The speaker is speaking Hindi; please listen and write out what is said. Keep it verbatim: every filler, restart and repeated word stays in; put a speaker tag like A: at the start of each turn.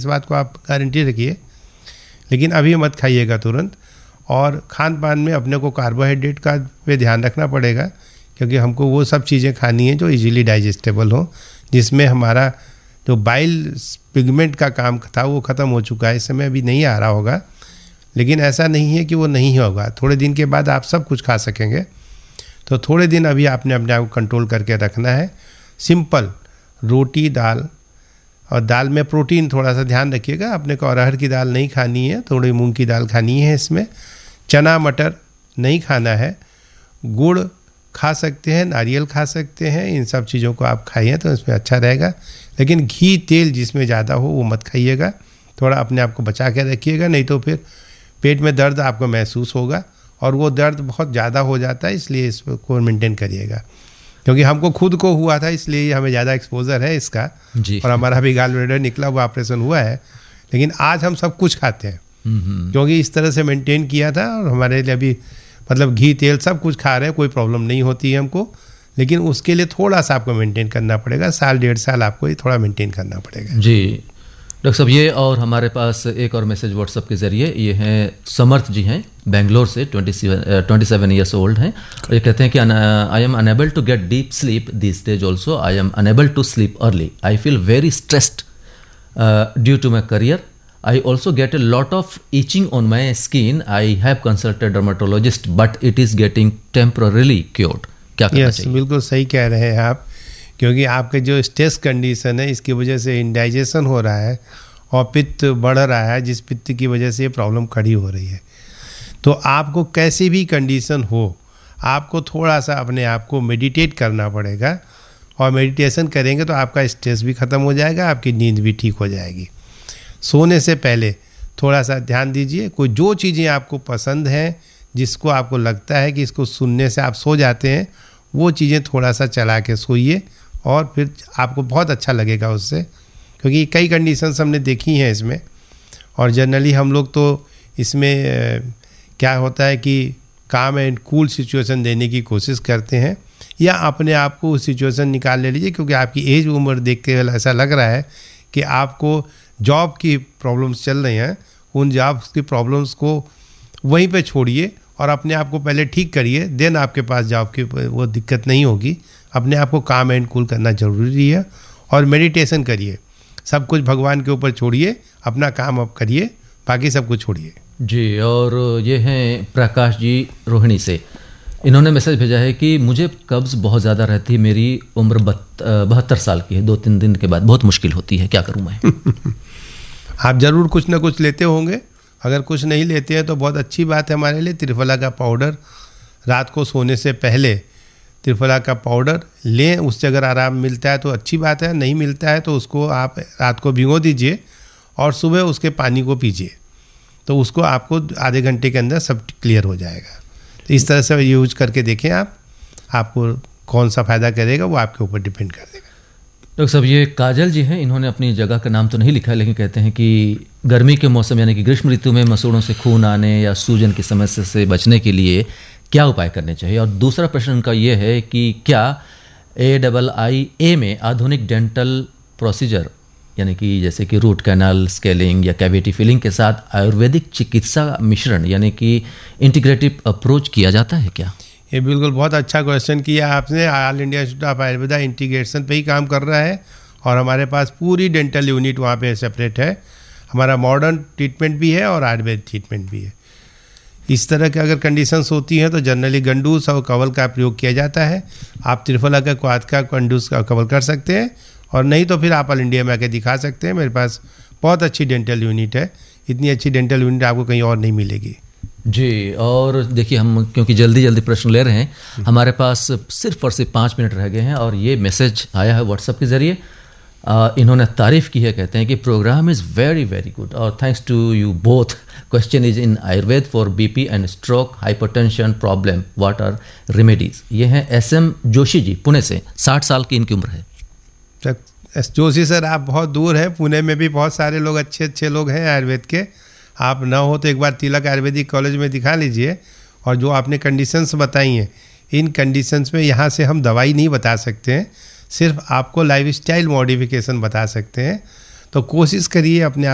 A: बात को आप गारंटी रखिए। लेकिन अभी मत खाइएगा तुरंत। और खान पान में अपने को कार्बोहाइड्रेट का पे ध्यान रखना पड़ेगा, क्योंकि हमको वो सब चीज़ें खानी है जो इजीली डाइजेस्टेबल हो, जिसमें हमारा जो बाइल पिगमेंट का काम था वो ख़त्म हो चुका है, इस समय अभी नहीं आ रहा होगा। लेकिन ऐसा नहीं है कि वो नहीं होगा, थोड़े दिन के बाद आप सब कुछ खा सकेंगे। तो थोड़े दिन अभी आपने अपने आप को कंट्रोल करके रखना है। सिंपल रोटी दाल, और दाल में प्रोटीन थोड़ा सा ध्यान रखिएगा, अपने को अरहर की दाल नहीं खानी है, थोड़ी मूंग की दाल खानी है। इसमें चना मटर नहीं खाना है। गुड़ खा सकते हैं, नारियल खा सकते हैं, इन सब चीज़ों को आप खाइए तो इसमें अच्छा रहेगा। लेकिन घी तेल जिसमें ज़्यादा हो वो मत खाइएगा, थोड़ा अपने आप को बचा के रखिएगा, नहीं तो फिर पेट में दर्द आपको महसूस होगा और वो दर्द बहुत ज़्यादा हो जाता है, इसलिए इसको मेंटेन करिएगा। क्योंकि हमको खुद को हुआ था, इसलिए हमें ज़्यादा एक्सपोजर है इसका जी। और हमारा भी गाल ब्लैडर निकला हुआ, ऑपरेशन हुआ है। लेकिन आज हम सब कुछ खाते हैं क्योंकि इस तरह से मेंटेन किया था, और हमारे लिए अभी मतलब घी तेल सब कुछ खा रहे हैं, कोई प्रॉब्लम नहीं होती है हमको। लेकिन उसके लिए थोड़ा सा आपको मेंटेन करना पड़ेगा, साल डेढ़ साल आपको ये थोड़ा मेंटेन करना पड़ेगा
B: जी। डॉक्टर साहब ये और हमारे पास एक और मैसेज व्हाट्सएप के ज़रिए, ये हैं समर्थ जी हैं बेंगलोर से, ट्वेंटी सेवन ईयर्स ओल्ड हैं। ये कहते हैं कि I am unable to get deep sleep this days also, I am unable to sleep early, I feel very stressed due to my career, I also get a lot of itching on my skin. I have consulted dermatologist, but it is getting temporarily cured. क्या करना
A: yes,
B: चाहिए?
A: बिल्कुल सही कह रहे हैं आप, क्योंकि आपके जो स्ट्रेस कंडीशन है इसकी वजह से इंडाइजेशन हो रहा है और पित्त बढ़ रहा है, जिस पित्त की वजह से ये प्रॉब्लम खड़ी हो रही है। तो आपको कैसी भी कंडीशन हो, आपको थोड़ा सा अपने आप को मेडिटेट करना पड़ेगा, और मेडिटेशन करेंगे तो आपका स्ट्रेस भी ख़त्म हो जाएगा, आपकी नींद भी ठीक हो जाएगी। सोने से पहले थोड़ा सा ध्यान दीजिए, कोई जो चीज़ें आपको पसंद हैं, जिसको आपको लगता है कि इसको सुनने से आप सो जाते हैं, वो चीज़ें थोड़ा सा चला के सोइए, और फिर आपको बहुत अच्छा लगेगा उससे। क्योंकि कई कंडीशंस हमने देखी हैं इसमें, और जनरली हम लोग तो इसमें क्या होता है कि काम एंड कूल सिचुएशन देने की कोशिश करते हैं, या अपने आप को सिचुएशन निकाल ले लीजिए। क्योंकि आपकी एज उम्र देख के ऐसा लग रहा है कि आपको जॉब की प्रॉब्लम्स चल रही हैं, उन जॉब्स की प्रॉब्लम्स को वहीं पे छोड़िए और अपने आप को पहले ठीक करिए, देन आपके पास जॉब की वो दिक्कत नहीं होगी। अपने आप को काम एंड कूल करना ज़रूरी है, और मेडिटेशन करिए, सब कुछ भगवान के ऊपर छोड़िए, अपना काम अब करिए, बाकी सब कुछ छोड़िए
B: जी। और ये हैं प्रकाश जी रोहिणी से, इन्होंने मैसेज भेजा है कि मुझे कब्ज़ बहुत ज़्यादा रहती है, मेरी उम्र बहत्तर साल की है, दो तीन दिन के बाद बहुत मुश्किल होती है, क्या करूँ मैं?
A: आप ज़रूर कुछ ना कुछ लेते होंगे, अगर कुछ नहीं लेते हैं तो बहुत अच्छी बात है हमारे लिए। त्रिफला का पाउडर रात को सोने से पहले त्रिफला का पाउडर लें, उससे अगर आराम मिलता है तो अच्छी बात है, नहीं मिलता है तो उसको आप रात को भिगो दीजिए और सुबह उसके पानी को पीजिए, तो उसको आपको आधे घंटे के अंदर सब क्लियर हो जाएगा। तो इस तरह से यूज करके देखें आप, आपको कौन सा फ़ायदा करेगा वो आपके ऊपर डिपेंड कर देगा।
B: डॉक्टर साहब ये काजल जी हैं, इन्होंने अपनी जगह का नाम तो नहीं लिखा है, लेकिन कहते हैं कि गर्मी के मौसम यानी कि ग्रीष्म ऋतु में मसूड़ों से खून आने या सूजन की समस्या से बचने के लिए क्या उपाय करने चाहिए? और दूसरा प्रश्न उनका ये है कि क्या ए डबल आई ए में आधुनिक डेंटल प्रोसीजर यानी कि जैसे कि रूट कैनाल, स्केलिंग या कैविटी फिलिंग के साथ आयुर्वेदिक चिकित्सा मिश्रण यानी कि इंटीग्रेटिव अप्रोच किया जाता है क्या?
A: ये बिल्कुल बहुत अच्छा क्वेश्चन किया आपने। All India institute of Ayurveda integration पे ही काम कर रहा है, और हमारे पास पूरी डेंटल यूनिट वहाँ पे सेपरेट है। हमारा मॉडर्न ट्रीटमेंट भी है और आयुर्वेद ट्रीटमेंट भी है। इस तरह की अगर कंडीशंस होती हैं तो जनरली गंडूस और कवल का प्रयोग किया जाता है। आप त्रिफला का, क्वाथ का, गंडूस का कवल कर सकते हैं, और नहीं तो फिर आप ऑल इंडिया में आके दिखा सकते हैं। मेरे पास बहुत अच्छी डेंटल यूनिट है, इतनी अच्छी डेंटल यूनिट आपको कहीं और नहीं मिलेगी
B: जी। और देखिए हम क्योंकि जल्दी जल्दी प्रश्न ले रहे हैं, हमारे पास सिर्फ और सिर्फ पाँच मिनट रह गए हैं, और ये मैसेज आया है व्हाट्सएप के ज़रिए। इन्होंने तारीफ़ की है, कहते हैं कि programme is very very good और thanks to you both. Question is in Ayurveda for BP and stroke hypertension problem, what are remedies? ये हैं एस एम जोशी जी, पुणे से, साठ साल की इनकी उम्र है।
A: एस जोशी सर, आप बहुत दूर हैं, पुणे में भी बहुत सारे लोग अच्छे अच्छे लोग हैं आयुर्वेद के। आप ना हो तो एक बार तिलक आयुर्वेदिक कॉलेज में दिखा लीजिए, और जो आपने कंडीशंस बताई हैं, इन कंडीशंस में यहाँ से हम दवाई नहीं बता सकते हैं, सिर्फ आपको लाइफस्टाइल मॉडिफिकेशन बता सकते हैं। तो कोशिश करिए अपने